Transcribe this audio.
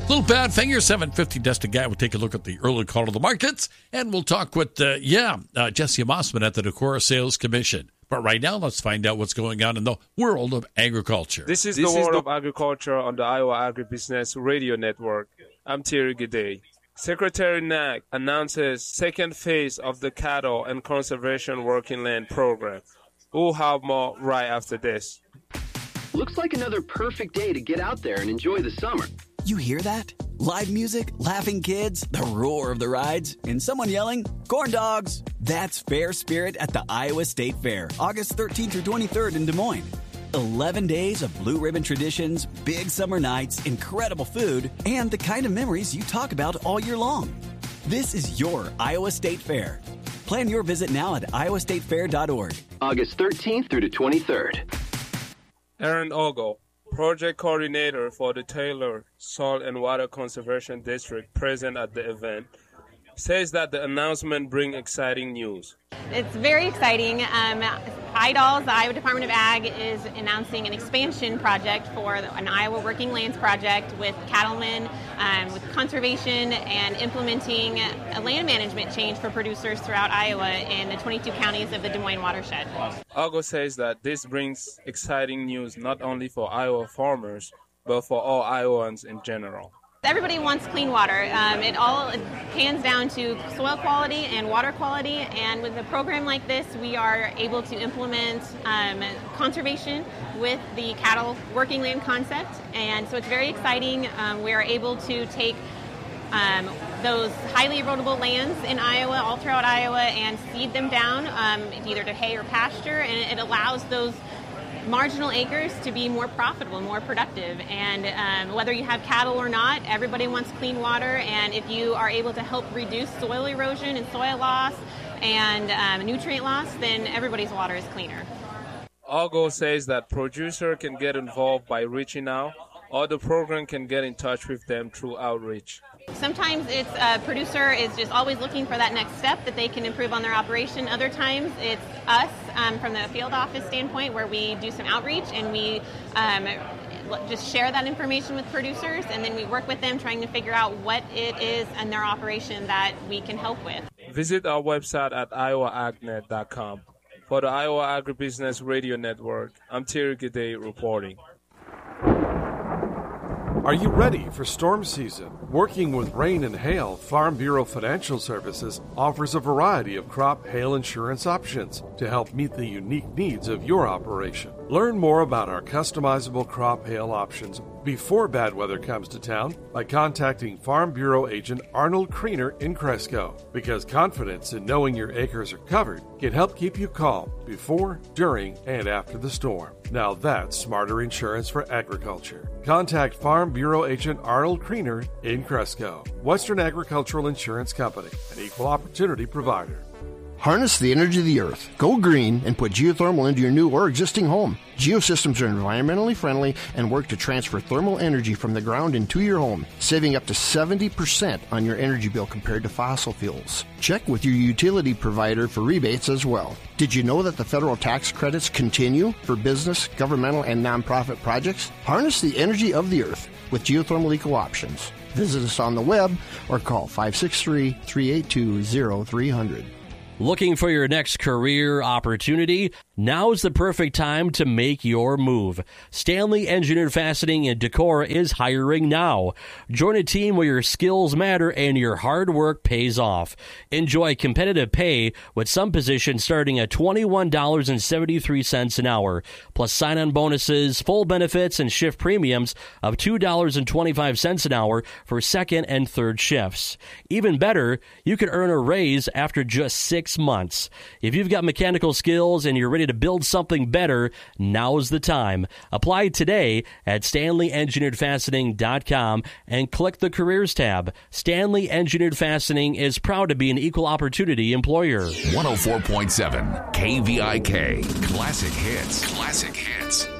Little Bad Finger, 750 Destin Guy. We'll take a look at the early call to the markets, and we'll talk with, Jesse Mossman at the Decorah Sales Commission. But right now, let's find out what's going on in the world of agriculture. This is the world of agriculture on the Iowa Agribusiness Radio Network. I'm Thierry Gide. Secretary Knack announces second phase of the Cattle and Conservation Working Land Program. We'll have more right after this. Looks like another perfect day to get out there and enjoy the summer. You hear that? Live music, laughing kids, the roar of the rides, and someone yelling, corn dogs. That's Fair Spirit at the Iowa State Fair, August 13th through 23rd in Des Moines. 11 days of blue ribbon traditions, big summer nights, incredible food, and the kind of memories you talk about all year long. This is your Iowa State Fair. Plan your visit now at iowastatefair.org. August 13th through the 23rd. Aaron Ogle, project coordinator for the Taylor Salt and Water Conservation District, present at the event, says that the announcement brings exciting news. It's very exciting. IDALS, the Iowa Department of Ag, is announcing an expansion project for an Iowa Working Lands project with cattlemen, with conservation, and implementing a land management change for producers throughout Iowa in the 22 counties of the Des Moines watershed. Ogle says that this brings exciting news not only for Iowa farmers, but for all Iowans in general. Everybody wants clean water. It all pans down to soil quality and water quality, and with a program like this, we are able to implement conservation with the cattle working land concept, and so it's very exciting. We are able to take those highly erodible lands in Iowa, all throughout Iowa, and seed them down either to hay or pasture, and it allows those marginal acres to be more profitable, more productive. And whether you have cattle or not, everybody wants clean water. And if you are able to help reduce soil erosion and soil loss and nutrient loss, then everybody's water is cleaner. Ogle says that producer can get involved by reaching out, or the program can get in touch with them through outreach. Sometimes it's a producer is just always looking for that next step that they can improve on their operation. Other times it's us from the field office standpoint where we do some outreach and we just share that information with producers, and then we work with them trying to figure out what it is in their operation that we can help with. Visit our website at iowaagnet.com. For the Iowa Agribusiness Radio Network, I'm Thierry Gide reporting. Are you ready for storm season? Working with rain and hail, Farm Bureau Financial Services offers a variety of crop hail insurance options to help meet the unique needs of your operation. Learn more about our customizable crop hail options before bad weather comes to town by contacting Farm Bureau agent Arnold Kriener in Cresco, because confidence in knowing your acres are covered can help keep you calm before, during, and after the storm. Now that's smarter insurance for agriculture. Contact Farm Bureau agent Arnold Kriener in Cresco. Western Agricultural Insurance Company, an equal opportunity provider. Harness the energy of the earth. Go green and put geothermal into your new or existing home. Geosystems are environmentally friendly and work to transfer thermal energy from the ground into your home, saving up to 70% on your energy bill compared to fossil fuels. Check with your utility provider for rebates as well. Did you know that the federal tax credits continue for business, governmental, and nonprofit projects? Harness the energy of the earth with geothermal eco options. Visit us on the web or call 563-382-0300. Looking for your next career opportunity? Now is the perfect time to make your move. Stanley Engineered Fastening in Decorah is hiring now. Join a team where your skills matter and your hard work pays off. Enjoy competitive pay with some positions starting at $21.73 an hour, plus sign-on bonuses, full benefits, and shift premiums of $2.25 an hour for second and third shifts. Even better, you can earn a raise after just 6 months. If you've got mechanical skills and you're ready to build something better, now's the time. Apply today at StanleyEngineeredFastening.com and click the Careers tab. Stanley Engineered Fastening is proud to be an equal opportunity employer. 104.7 KVIK. Classic Hits. Classic Hits.